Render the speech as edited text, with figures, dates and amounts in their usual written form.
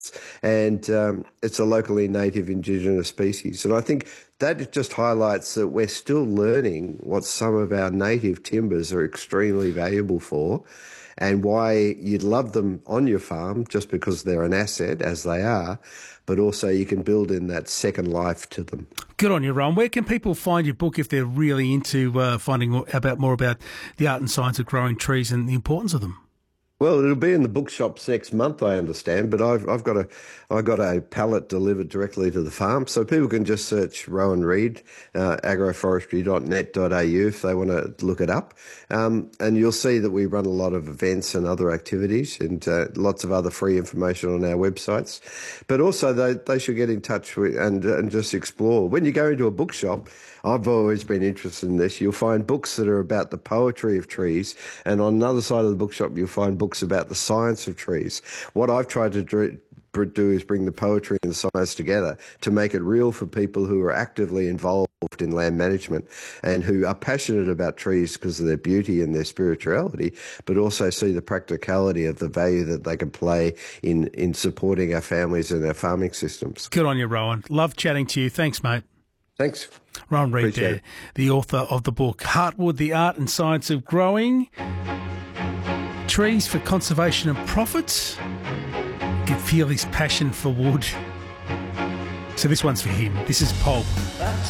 and it's a locally native indigenous species. And I think that just highlights that we're still learning what some of our native timbers are extremely valuable for, and why you'd love them on your farm just because they're an asset, as they are, but also you can build in that second life to them. Good on you, Ron. Where can people find your book if they're really into finding more about the art and science of growing trees and the importance of them? Well, it'll be in the bookshops next month, I understand, but I got a pallet delivered directly to the farm, so people can just search Rowan Reid, agroforestry.net.au if they want to look it up, and you'll see that we run a lot of events and other activities, and lots of other free information on our websites. But also they should get in touch with and just explore. When you go into a bookshop, I've always been interested in this. You'll find books that are about the poetry of trees, and on another side of the bookshop, you'll find books about the science of trees. What I've tried to do is bring the poetry and the science together to make it real for people who are actively involved in land management and who are passionate about trees because of their beauty and their spirituality, but also see the practicality of the value that they can play in supporting our families and our farming systems. Good on you, Rowan. Love chatting to you. Thanks, mate. Thanks. Rowan Reid there, the author of the book Heartwood, The Art and Science of Growing Trees for Conservation and Profit. You can feel his passion for wood. So this one's for him. This is Pulp.